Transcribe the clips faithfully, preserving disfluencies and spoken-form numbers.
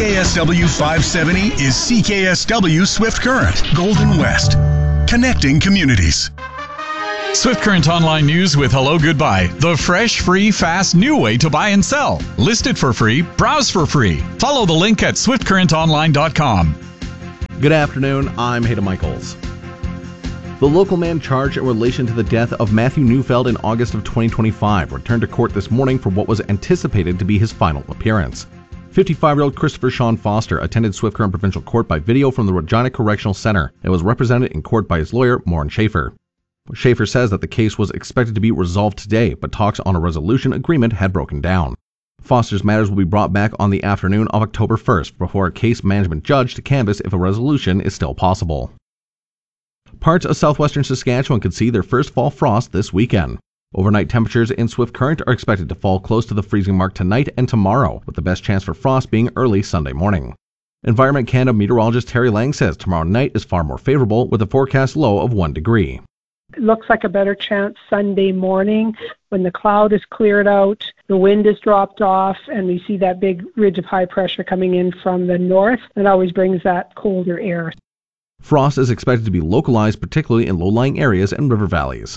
K S W five seventy is C K S W Swift Current, Golden West. Connecting communities. Swift Current Online News with Hello Goodbye, the fresh, free, fast, new way to buy and sell. List it for free, browse for free. Follow the link at swift current online dot com. Good afternoon, I'm Hayden Michaels. The local man charged in relation to the death of Matthew Neufeld in August of twenty twenty-five returned to court this morning for what was anticipated to be his final appearance. fifty-five-year-old Christopher Sean Foster attended Swift Current Provincial Court by video from the Regina Correctional Center and was represented in court by his lawyer, Maureen Schaefer. Schaefer says that the case was expected to be resolved today, but talks on a resolution agreement had broken down. Foster's matters will be brought back on the afternoon of October first before a case management judge to canvass if a resolution is still possible. Parts of southwestern Saskatchewan could see their first fall frost this weekend. Overnight temperatures in Swift Current are expected to fall close to the freezing mark tonight and tomorrow, with the best chance for frost being early Sunday morning. Environment Canada meteorologist Terry Lang says tomorrow night is far more favorable, with a forecast low of one degree. It looks like a better chance Sunday morning when the cloud is cleared out, the wind is dropped off, and we see that big ridge of high pressure coming in from the north. It always brings that colder air. Frost is expected to be localized, particularly in low-lying areas and river valleys.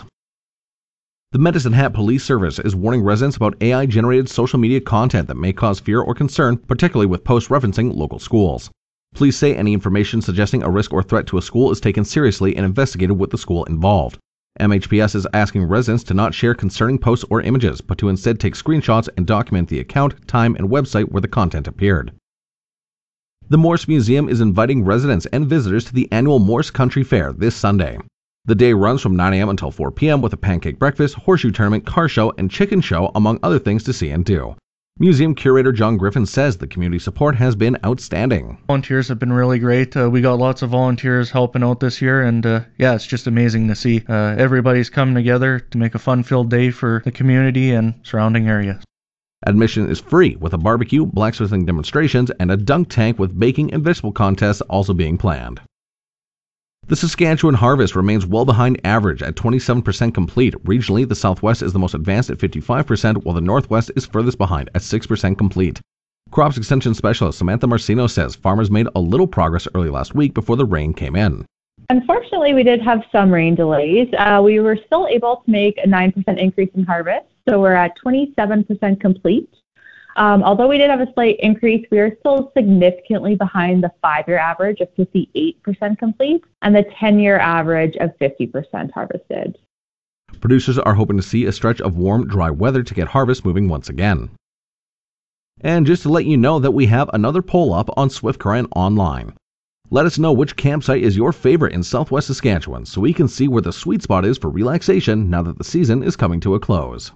The Medicine Hat Police Service is warning residents about A I-generated social media content that may cause fear or concern, particularly with posts referencing local schools. Please say any information suggesting a risk or threat to a school is taken seriously and investigated with the school involved. M H P S is asking residents to not share concerning posts or images, but to instead take screenshots and document the account, time, and website where the content appeared. The Morse Museum is inviting residents and visitors to the annual Morse Country Fair this Sunday. The day runs from nine a.m. until four p.m. with a pancake breakfast, horseshoe tournament, car show, and chicken show, among other things to see and do. Museum curator John Griffin says the community support has been outstanding. Volunteers have been really great. Uh, we got lots of volunteers helping out this year, and uh, yeah, it's just amazing to see. Uh, everybody's coming together to make a fun-filled day for the community and surrounding area. Admission is free, with a barbecue, blacksmithing demonstrations, and a dunk tank with baking and vegetable contests also being planned. The Saskatchewan harvest remains well behind average at twenty-seven percent complete. Regionally, the Southwest is the most advanced at fifty-five percent, while the Northwest is furthest behind at six percent complete. Crops Extension Specialist Samantha Marcino says farmers made a little progress early last week before the rain came in. Unfortunately, we did have some rain delays. Uh, we were still able to make a nine percent increase in harvest, so we're at twenty-seven percent complete. Um, although we did have a slight increase, we are still significantly behind the five-year average of fifty-eight percent complete and the ten-year average of fifty percent harvested. Producers are hoping to see a stretch of warm, dry weather to get harvest moving once again. And just to let you know that we have another poll up on Swift Current Online. Let us know which campsite is your favorite in Southwest Saskatchewan so we can see where the sweet spot is for relaxation now that the season is coming to a close.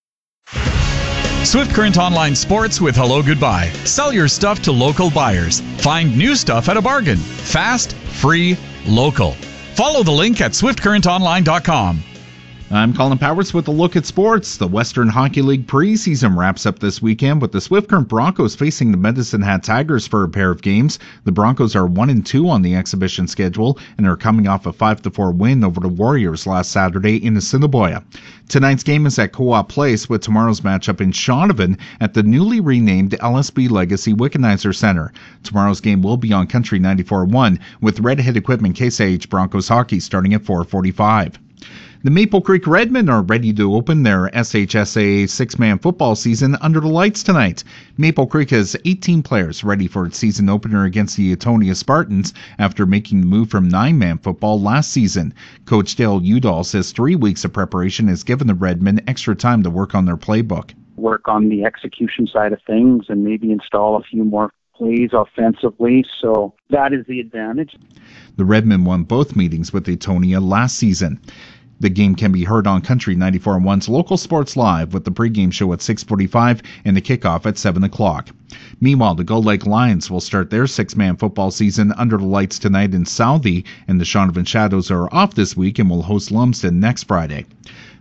Swift Current Online Sports with Hello Goodbye. Sell your stuff to local buyers. Find new stuff at a bargain. Fast, free, local. Follow the link at swift current online dot com. I'm Colin Powers with a look at sports. The Western Hockey League preseason wraps up this weekend with the Swift Current Broncos facing the Medicine Hat Tigers for a pair of games. The Broncos are one and two on the exhibition schedule and are coming off a five to four win over the Warriors last Saturday in Assiniboia. Tonight's game is at Co-op Place, with tomorrow's matchup in Shaunavon at the newly renamed L S B Legacy Wickenheiser Center. Tomorrow's game will be on Country ninety-four point one with Redhead Equipment Case I H Broncos hockey starting at four forty-five. The Maple Creek Redmen are ready to open their S H S A A six-man football season under the lights tonight. Maple Creek has eighteen players ready for its season opener against the Etonia Spartans after making the move from nine-man football last season. Coach Dale Udall says three weeks of preparation has given the Redmen extra time to work on their playbook. Work on the execution side of things and maybe install a few more plays offensively, so that is the advantage. The Redmen won both meetings with Etonia last season. The game can be heard on Country ninety-four point one's Local Sports Live with the pregame show at six forty-five and the kickoff at seven o'clock. Meanwhile, the Gull Lake Lions will start their six-man football season under the lights tonight in Southie, and the Shaunavon Shadows are off this week and will host Lumsden next Friday.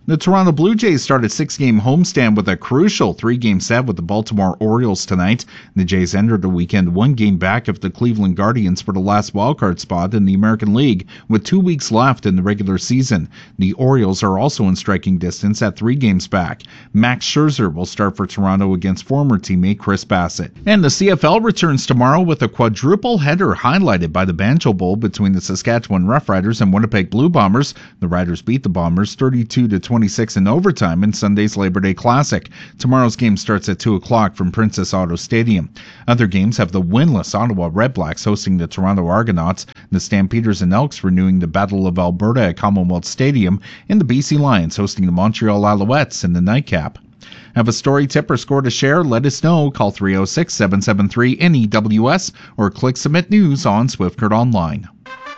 The Toronto Blue Jays start a six-game homestand with a crucial three-game set with the Baltimore Orioles tonight. The Jays entered the weekend one game back of the Cleveland Guardians for the last wildcard spot in the American League, with two weeks left in the regular season. The Orioles are also in striking distance at three games back. Max Scherzer will start for Toronto against former teammate Chris Bassett. And the C F L returns tomorrow with a quadruple header highlighted by the Banjo Bowl between the Saskatchewan Roughriders and Winnipeg Blue Bombers. The Riders beat the Bombers thirty-two to twenty-six in overtime in Sunday's Labor Day Classic. Tomorrow's game starts at two o'clock from Princess Auto Stadium. Other games have the winless Ottawa Redblacks hosting the Toronto Argonauts, the Stampeders and Elks renewing the Battle of Alberta at Commonwealth Stadium, and the B C Lions hosting the Montreal Alouettes in the nightcap. Have a story, tip, or score to share? Let us know. Call three oh six, seven seven three, N E W S or click Submit News on Swift Current Online.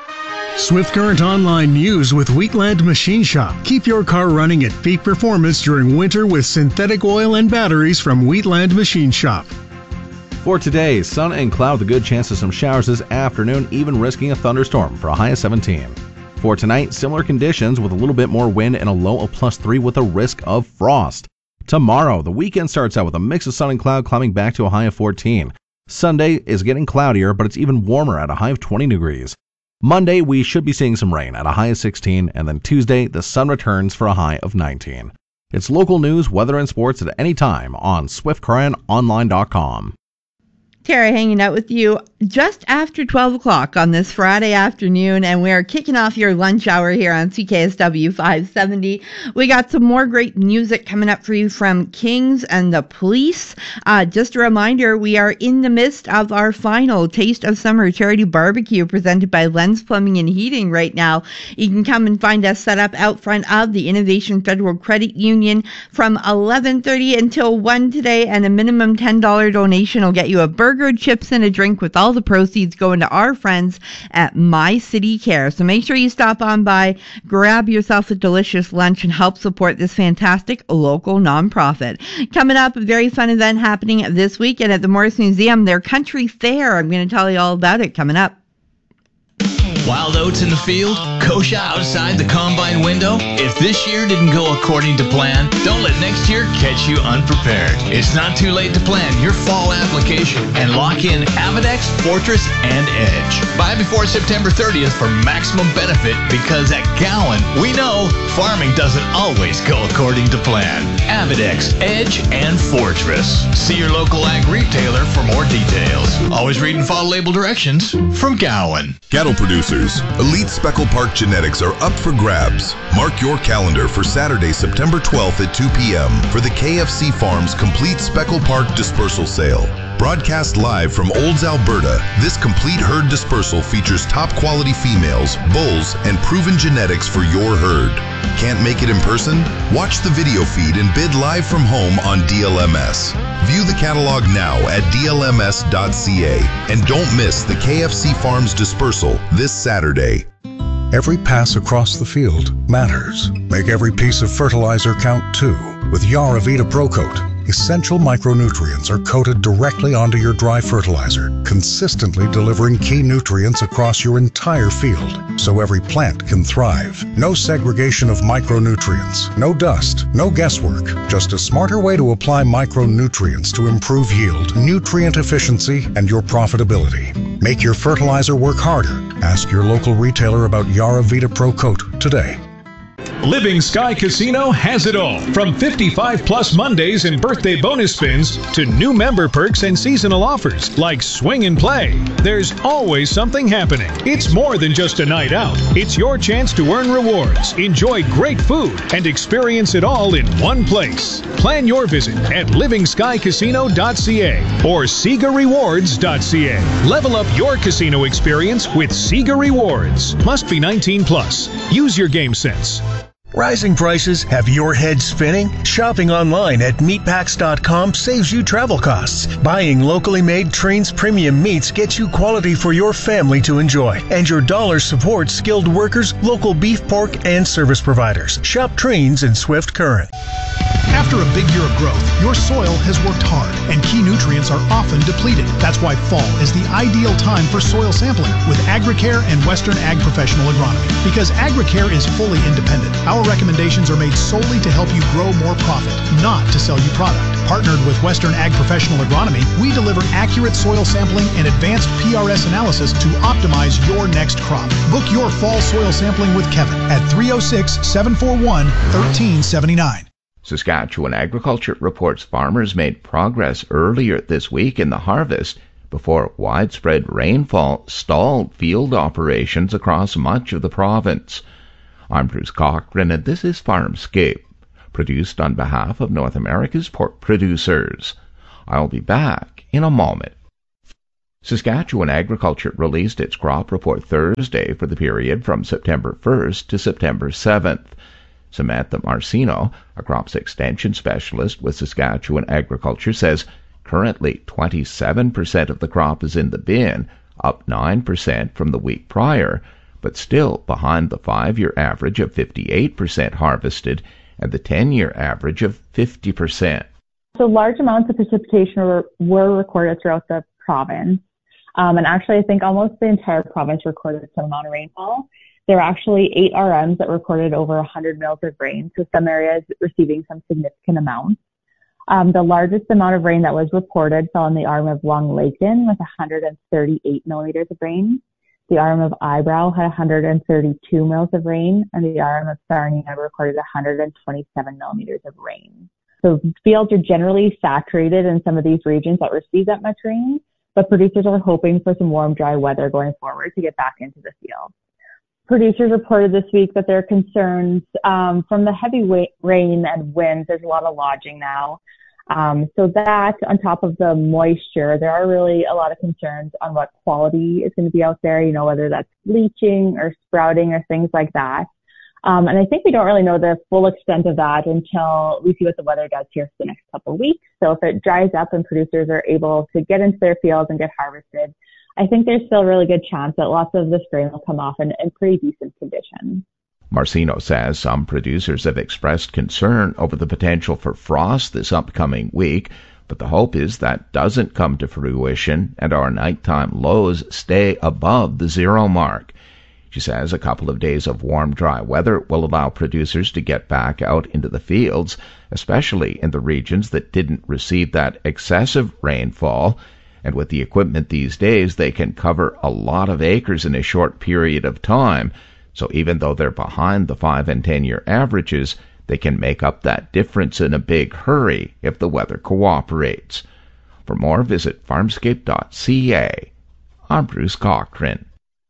Swift Current Online News with Wheatland Machine Shop. Keep your car running at peak performance during winter with synthetic oil and batteries from Wheatland Machine Shop. For today, sun and cloud with a good chance of some showers this afternoon, even risking a thunderstorm for a high of seventeen. For tonight, similar conditions with a little bit more wind and a low of plus three with a risk of frost. Tomorrow, the weekend starts out with a mix of sun and cloud climbing back to a high of fourteen. Sunday is getting cloudier, but it's even warmer at a high of twenty degrees. Monday, we should be seeing some rain at a high of sixteen, and then Tuesday, the sun returns for a high of nineteen. It's local news, weather, and sports at any time on swift current online dot com. Tara hanging out with you just after twelve o'clock on this Friday afternoon, and we are kicking off your lunch hour here on C K S W five seventy. We got some more great music coming up for you from Kings and the Police. Uh, just a reminder, we are in the midst of our final Taste of Summer charity barbecue presented by Lens Plumbing and Heating right now. You can come and find us set up out front of the Innovation Federal Credit Union from eleven thirty until one today, and a minimum ten dollars donation will get you a burger, chips, and a drink, with all the proceeds going to our friends at My City Care. So make sure you stop on by, grab yourself a delicious lunch, and help support this fantastic local nonprofit. Coming up, a very fun event happening this weekend at the Morris Museum, their country fair. I'm going to tell you all about it coming up. Wild oats in the field, kosher outside the combine window. If this year didn't go according to plan, don't let next year catch you unprepared. It's not too late to plan your fall application and lock in Avidex, Fortress, and Edge. Buy before September thirtieth for maximum benefit, because at Gowan, we know farming doesn't always go according to plan. Avidex, Edge, and Fortress. See your local ag retailer for more details. Always read and follow label directions from Gowan. Cattle producers, Elite Speckle Park Genetics are up for grabs. Mark your calendar for Saturday, September twelfth at two p.m. for the K F C Farms Complete Speckle Park Dispersal Sale. Broadcast live from Olds, Alberta, this complete herd dispersal features top quality females, bulls, and proven genetics for your herd. Can't make it in person? Watch the video feed and bid live from home on D L M S. View the catalog now at D L M S dot C A and don't miss the K F C Farms Dispersal this Saturday. Every pass across the field matters. Make every piece of fertilizer count too. With Yaravita Pro Coat, essential micronutrients are coated directly onto your dry fertilizer, consistently delivering key nutrients across your entire field, so every plant can thrive. No segregation of micronutrients, no dust, no guesswork, just a smarter way to apply micronutrients to improve yield, nutrient efficiency, and your profitability. Make your fertilizer work harder. Ask your local retailer about Yaravita Pro Coat today. Living Sky Casino has it all. From fifty-five plus Mondays and birthday bonus spins to new member perks and seasonal offers like Swing and Play. There's always something happening. It's more than just a night out. It's your chance to earn rewards, enjoy great food, and experience it all in one place. Plan your visit at living sky casino dot c a or sega rewards dot c a. Level up your casino experience with Sega Rewards. Must be nineteen plus. Use your game sense. Rising prices have your head spinning? Shopping online at meatpacks dot com saves you travel costs. Buying locally made Trains premium meats gets you quality for your family to enjoy. And your dollars support skilled workers, local beef, pork, and service providers. Shop Trains in Swift Current. After a big year of growth, your soil has worked hard and key nutrients are often depleted. That's why fall is the ideal time for soil sampling with AgriCare and Western Ag Professional Agronomy. Because AgriCare is fully independent, our Our recommendations are made solely to help you grow more profit, not to sell you product. Partnered with Western Ag Professional Agronomy, we deliver accurate soil sampling and advanced P R S analysis to optimize your next crop. Book your fall soil sampling with Kevin at three oh six, seven four one, one three seven nine. Saskatchewan Agriculture reports farmers made progress earlier this week in the harvest before widespread rainfall stalled field operations across much of the province. I'm Bruce Cochran, and this is Farmscape, produced on behalf of North America's pork producers. I'll be back in a moment. Saskatchewan Agriculture released its crop report Thursday for the period from September first to September seventh. Samantha Marcino, a crops extension specialist with Saskatchewan Agriculture, says currently twenty-seven percent of the crop is in the bin, up nine percent from the week prior, but still behind the five-year average of fifty-eight percent harvested and the ten-year average of fifty percent. So large amounts of precipitation were, were recorded throughout the province. Um, and actually, I think almost the entire province recorded some amount of rainfall. There were actually eight R Ms that recorded over one hundred mils of rain, so some areas receiving some significant amounts. Um, the largest amount of rain that was reported fell in the R M of Long Laketon with one hundred thirty-eight millimeters of rain. The R M of Eyebrow had one hundred thirty-two mils of rain, and the R M of Sarnia recorded one hundred twenty-seven millimeters of rain. So fields are generally saturated in some of these regions that receive that much rain, but producers are hoping for some warm, dry weather going forward to get back into the field. Producers reported this week that there are concerns um, from the heavy wa- rain and winds. There's a lot of lodging now. Um, so that, on top of the moisture, there are really a lot of concerns on what quality is going to be out there, you know, whether that's bleaching or sprouting or things like that. Um, and I think we don't really know the full extent of that until we see what the weather does here for the next couple of weeks. So if it dries up and producers are able to get into their fields and get harvested, I think there's still a really good chance that lots of this grain will come off in, in pretty decent condition. Marcino says some producers have expressed concern over the potential for frost this upcoming week, but the hope is that doesn't come to fruition and our nighttime lows stay above the zero mark. She says a couple of days of warm, dry weather will allow producers to get back out into the fields, especially in the regions that didn't receive that excessive rainfall. And with the equipment these days, they can cover a lot of acres in a short period of time. So even though they're behind the five and ten-year averages, they can make up that difference in a big hurry if the weather cooperates. For more, visit farmscape dot c a. I'm Bruce Cochran.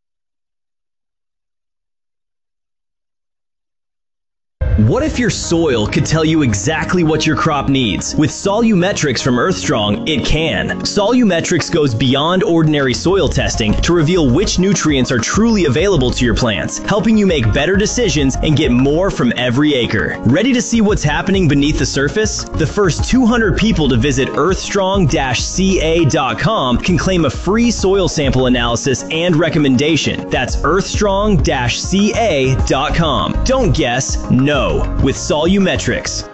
What if your soil could tell you exactly what your crop needs? With Solumetrics from Earthstrong, it can. Solumetrics goes beyond ordinary soil testing to reveal which nutrients are truly available to your plants, helping you make better decisions and get more from every acre. Ready to see what's happening beneath the surface? The first two hundred people to visit earthstrong dash c a dot com can claim a free soil sample analysis and recommendation. That's earthstrong dash c a dot com. Don't guess, know with Solumetrics.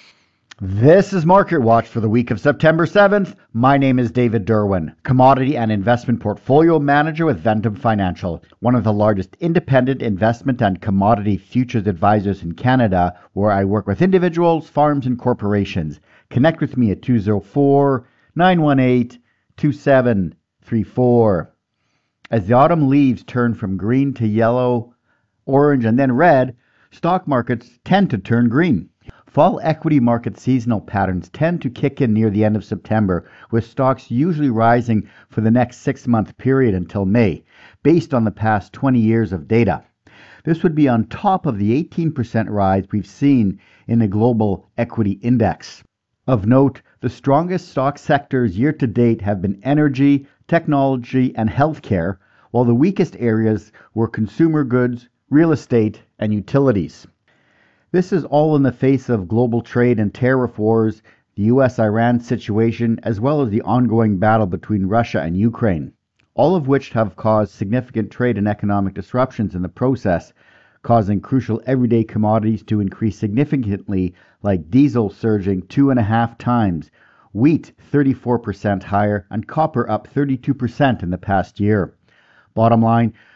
This is Market Watch for the week of September seventh. My name is David Derwin, Commodity and Investment Portfolio Manager with Ventum Financial, one of the largest independent investment and commodity futures advisors in Canada, where I work with individuals, farms, and corporations. Connect with me at two oh four, nine one eight, two seven three four. As the autumn leaves turn from green to yellow, orange, and then red, stock markets tend to turn green. Fall equity market seasonal patterns tend to kick in near the end of September, with stocks usually rising for the next six-month period until May, based on the past twenty years of data. This would be on top of the eighteen percent rise we've seen in the global equity index. Of note, the strongest stock sectors year to date have been energy, technology, and healthcare, while the weakest areas were consumer goods, real estate, and utilities. This is all in the face of global trade and tariff wars, the U S Iran situation, as well as the ongoing battle between Russia and Ukraine, all of which have caused significant trade and economic disruptions in the process, causing crucial everyday commodities to increase significantly, like diesel surging two and a half times, wheat thirty-four percent higher, and copper up thirty-two percent in the past year. Bottom line,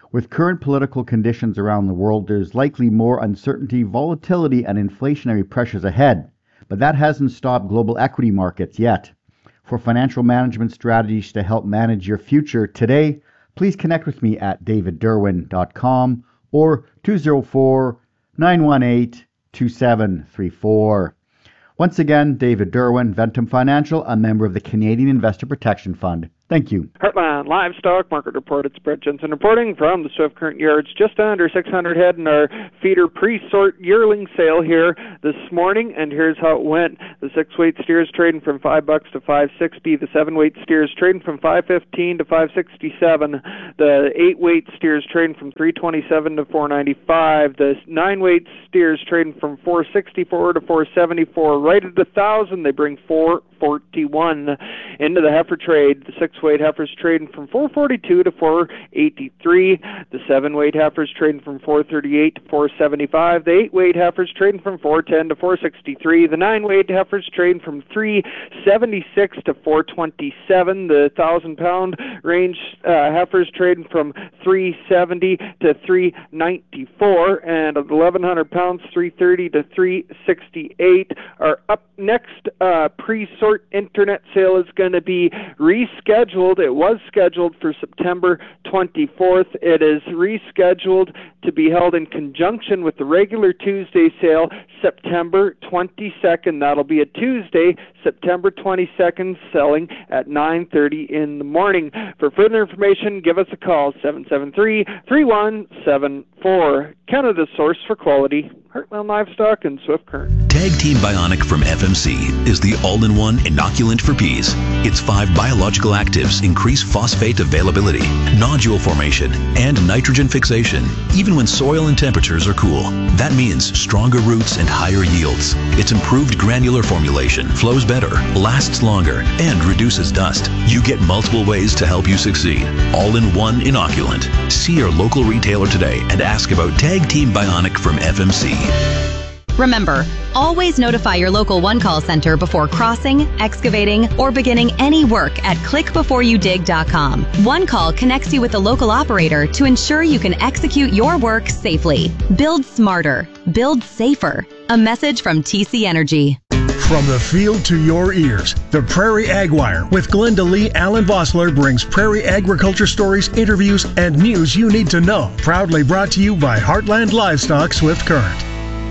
With current political conditions around the world, there's likely more uncertainty, volatility, and inflationary pressures ahead, but that hasn't stopped global equity markets yet. For financial management strategies to help manage your future today, please connect with me at david derwin dot com or two oh four, nine one eight, two seven three four. Once again, David Derwin, Ventum Financial, a member of the Canadian Investor Protection Fund. Thank you. Heartland Livestock Market Report. It's Brett Jensen reporting from the Swift Current Yards. Just under six hundred head in our feeder pre-sort yearling sale here this morning, and here's how it went. The six-weight steers trading from five bucks to five sixty. The seven-weight steers trading from five fifteen to five sixty-seven. The eight-weight steers trading from three twenty-seven to four ninety-five. The nine-weight steers trading from four sixty-four to four seventy-four. Right at a thousand, they bring four forty-one. Into the heifer trade, the six-weight heifers trading from four forty-two to four eighty-three. The seven-weight heifers trading from four thirty-eight to four seventy-five. The eight-weight heifers trading from four ten to four sixty-three. The nine-weight heifers trading from three seventy-six to four twenty-seven. The one thousand pound range uh, heifers trading from three seventy to three ninety-four. And at eleven hundred pounds, three thirty to three sixty-eight. Our up next uh, pre-sort internet sale is going to be rescheduled. It was scheduled for September twenty-fourth. It is rescheduled to be held in conjunction with the regular Tuesday sale, September twenty-second. That'll be a Tuesday, September twenty-second, selling at nine thirty in the morning. For further information, give us a call, seven seven three, three one seven four. Canada's source for quality, Heartland Livestock and Swift Current. Tag Team Bionic from F M C is the all-in-one inoculant for peas. Its five biological actives increase phosphate availability, nodule formation, and nitrogen fixation, even when soil and temperatures are cool. That means stronger roots and higher yields. Its improved granular formulation flows better, lasts longer, and reduces dust. You get multiple ways to help you succeed. All-in-one inoculant. See your local retailer today and ask about Tag Team Bionic from F M C. Remember, always notify your local One Call Center before crossing, excavating, or beginning any work at click before you dig dot com. One Call connects you with the local operator to ensure you can execute your work safely. Build smarter. Build safer. A message from T C Energy. From the field to your ears, the Prairie Ag Wire with Glenda Lee Allen Vossler brings prairie agriculture stories, interviews, and news you need to know. Proudly brought to you by Heartland Livestock Swift Current.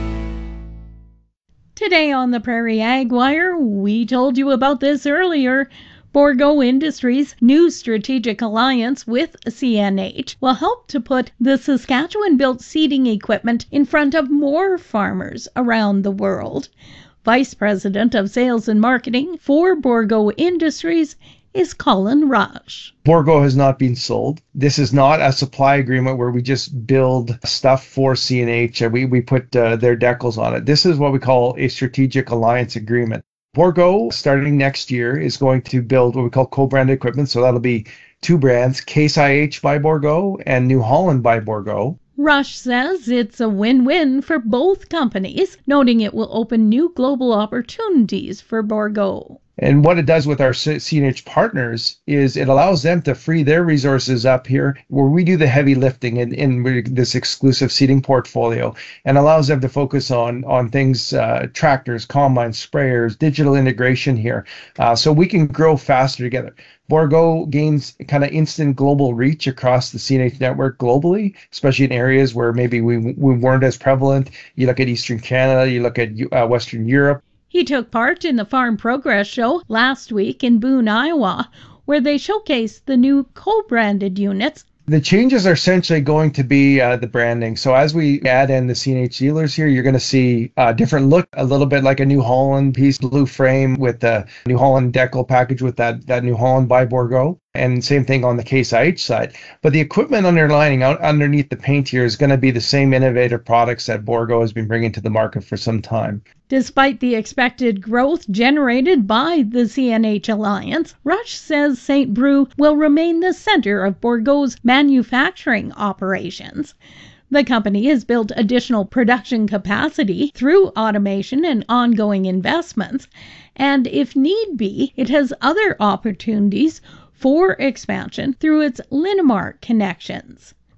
Today on the Prairie Ag Wire, we told you about this earlier. Bourgault Industries' new strategic alliance with C N H will help to put the Saskatchewan-built seeding equipment in front of more farmers around the world. Vice President of Sales and Marketing for Bourgault Industries is Colin Rush. Bourgault has not been sold. This is not a supply agreement where we just build stuff for C N H and we, we put uh, their decals on it. This is what we call a strategic alliance agreement. Bourgault, starting next year, is going to build what we call co-branded equipment. So that'll be two brands, Case I H by Bourgault and New Holland by Bourgault. Rush says it's a win-win for both companies, noting it will open new global opportunities for Bourgault. And what it does with our C N H partners is it allows them to free their resources up here where we do the heavy lifting in, in this exclusive seeding portfolio, and allows them to focus on, on things, uh, tractors, combines, sprayers, digital integration here, uh, so we can grow faster together. Bourgault gains kind of instant global reach across the C N H network globally, especially in areas where maybe we, we weren't as prevalent. You look at Eastern Canada, you look at uh, Western Europe. He took part in the Farm Progress Show last week in Boone, Iowa, where they showcased the new co-branded units. The changes are essentially going to be uh, the branding. So as we add in the C N H dealers here, you're going to see a different look, a little bit like a New Holland piece, blue frame with the New Holland decal package with that, that New Holland by Bourgault. And same thing on the Case I H side. But the equipment underlining out underneath the paint here is going to be the same innovative products that Bourgault has been bringing to the market for some time. Despite the expected growth generated by the C N H Alliance, Rush says Saint Brew will remain the center of Bourgault's manufacturing operations. The company has built additional production capacity through automation and ongoing investments, and if need be, it has other opportunities for expansion through its Linamar connections.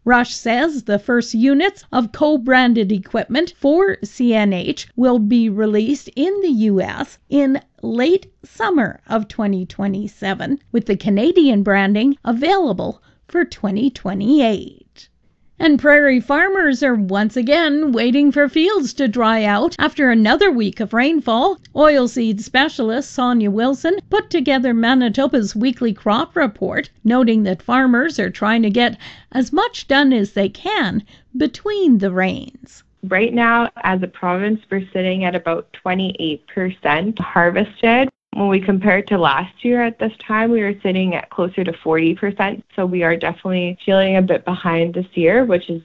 Rush says the first units of co-branded equipment for C N H will be released in the U S in late summer of twenty twenty-seven, with the Canadian branding available for twenty twenty-eight. And prairie farmers are once again waiting for fields to dry out after another week of rainfall. Oilseed specialist Sonia Wilson put together Manitoba's weekly crop report, noting that farmers are trying to get as much done as they can between the rains. Right now, as a province, we're sitting at about twenty-eight percent harvested. When we compare it to last year at this time, we were sitting at closer to forty percent. So we are definitely feeling a bit behind this year, which is